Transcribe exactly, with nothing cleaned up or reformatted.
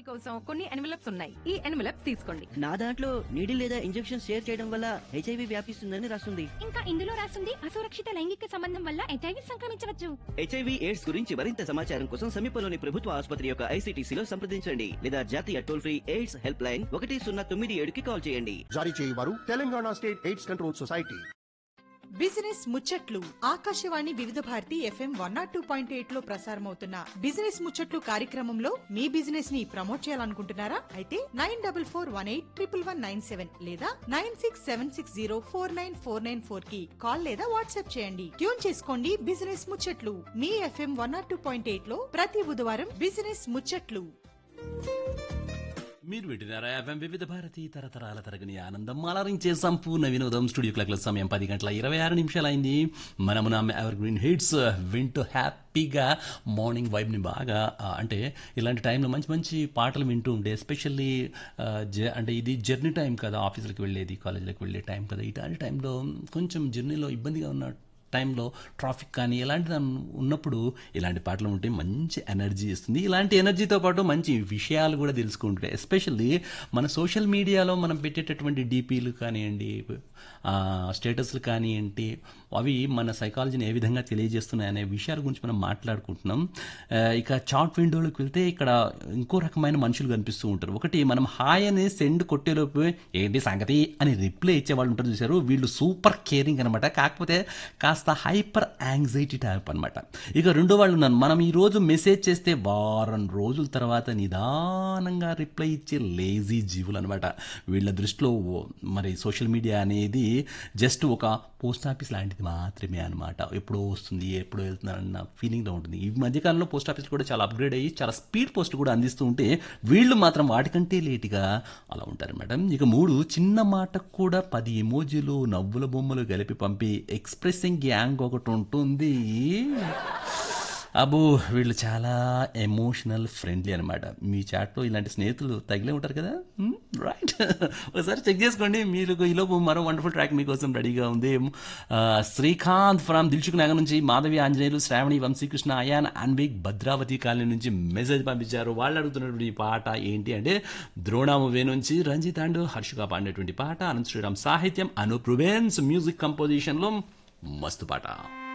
కోసం కొన్ని ఎన్వలప్స్ ఉన్నాయి. ఈ ఎన్వలప్స్ తీసుకోండి. నా దాంట్లో నీడిల్ లేదా ఇంజెక్షన్ షేర్ చేయడం వల్ల హెచ్ఐవి వ్యాపిస్తుందని రాస్తుంది. ఇంకా ఇందులో రాస్తుంది అసురక్షిత లైంగిక సంబంధం వల్ల హెచ్ఐవి సంక్రమించవచ్చు. హెచ్ఐవి ఎయిడ్స్ గురించి మరింత సమాచారం కోసం సమీపంలోని ప్రభుత్వ ఆసుపత్రి యొక్క ఐసీటీసీలో సంప్రదించండి లేదా జాతీయ toll free AIDS help line ఒకటి సున్నా తొమ్మిది ఏడుకి కాల్ చేయండి. జారీ చేయవారు Telangana state AIDS control society. Business ముచ్చట్లు ఆకాశవాణి వివిధ Bharati FM one not two point eight లో ప్రసారమవుతున్న బిజినెస్ ముచ్చట్లు కార్యక్రమంలో మీ బిజినెస్ ని ప్రమోట్ చేయాలనుకుంటున్నారా? అయితే nine double four one eight triple one nine seven లేదా nine six seven six zero four nine four nine four కి కాల్ లేదా వాట్సాప్ చేయండి. ట్యూన్ చేసుకోండి బిజినెస్ ముచ్చట్లు మీ FM one not two point eight లో ప్రతి బుధవారం బిజినెస్ ముచ్చట్లు. మీరు వింటున్నారా ఎఫ్ఎం వివిధ భారతి తరతరాల తరగని ఆనందం అలరించే సంపూర్ణ వినోదం. స్టూడియో క్లాక్ల సమయం పది గంటల ఇరవై ఆరు నిమిషాలు అయింది. మనము నా ఎవర్ గ్రీన్ హిట్స్ వింటూ హ్యాపీగా మార్నింగ్ వైబ్ని బాగా అంటే ఇలాంటి టైంలో మంచి మంచి పాటలు వింటూ ఉండే ఎస్పెషల్లీ అంటే ఇది జర్నీ టైం కదా, ఆఫీసులకు వెళ్ళేది కాలేజీలకు వెళ్ళే టైం కదా. ఇలాంటి టైంలో కొంచెం జర్నీలో ఇబ్బందిగా ఉన్న టైంలో ట్రాఫిక్ కానీ ఇలాంటి ఉన్నప్పుడు ఇలాంటి పాటలు ఉంటే మంచి ఎనర్జీ ఇస్తుంది. ఇలాంటి ఎనర్జీతో పాటు మంచి విషయాలు కూడా తెలుసుకుంటాయి. ఎస్పెషల్లీ మన సోషల్ మీడియాలో మనం పెట్టేటటువంటి డీపీలు కానివ్వండి, స్టేటస్లు కానివ్వండి, అవి మన సైకాలజీని ఏ విధంగా తెలియజేస్తున్నాయి అనే విషయాల గురించి మనం మాట్లాడుకుంటున్నాం. ఇక చాట్ విండోలోకి వెళ్తే ఇక్కడ ఇంకో రకమైన మనుషులు కనిపిస్తూ ఉంటారు. ఒకటి మనం హాయ్ అని సెండ్ కొట్టేలోపు ఏంటి సంగతి అని రిప్లై ఇచ్చేవాళ్ళు ఉంటారు చూసారు, వీళ్ళు సూపర్ కేరింగ్ అనమాట. కాకపోతే కాస్త హైపర్ యాంగ్జైటీ టైప్ అనమాట. ఇక రెండో వాళ్ళు ఉన్నారు, మనం ఈరోజు మెసేజ్ చేస్తే వారం రోజుల తర్వాత నిదానంగా రిప్లై ఇచ్చే లేజీ జీవులు అనమాట. వీళ్ళ దృష్టిలో మరి సోషల్ మీడియా అనేది జస్ట్ ఒక పోస్ట్ ఆఫీస్ లాంటిది మాత్రమే అనమాట. ఎప్పుడో వస్తుంది ఎప్పుడో వెళ్తున్నారన్న ఫీలింగ్లో ఉంటుంది. ఈ మధ్యకాలంలో పోస్ట్ ఆఫీస్ కూడా చాలా అప్గ్రేడ్ అయ్యి చాలా స్పీడ్ పోస్ట్ కూడా అందిస్తూ ఉంటే వీళ్ళు మాత్రం వాటికంటే లేటుగా అలా ఉంటారు మేడం. ఇక మూడు, చిన్న మాటకు కూడా పది ఎమోజీలు నవ్వుల బొమ్మలు కలిపి పంపి ఎక్స్ప్రెసింగ్ గ్యాంగ్ ఒకటి ఉంటుంది. అబ్బో వీళ్ళు చాలా ఎమోషనల్ ఫ్రెండ్లీ అనమాట. మీ చాట్లో ఇలాంటి స్నేహితులు తగిలే ఉంటారు కదా, రైట్? ఒకసారి చెక్ చేసుకోండి. మీరు ఈలోపు మరో వండర్ఫుల్ ట్రాక్ మీకోసం రెడీగా ఉంది. శ్రీకాంత్ ఫ్రమ్ దిల్సుఖ్ నగర్ నుంచి, మాధవి ఆంజనేయులు, శ్రావణి, వంశీకృష్ణ, అయాన్, అన్విక్, భద్రావతి కాలనీ నుంచి మెసేజ్ పంపించారు. వాళ్ళు అడుగుతున్నటువంటి పాట ఏంటి అంటే ద్రోణ మూవీ నుంచి రంజిత్ అండ్ హర్షిక పాడినటువంటి పాట. అనంత్ శ్రీరామ్ సాహిత్యం, అనూప్ రూబెన్స్ మ్యూజిక్ కంపోజిషన్లో మస్తు పాట.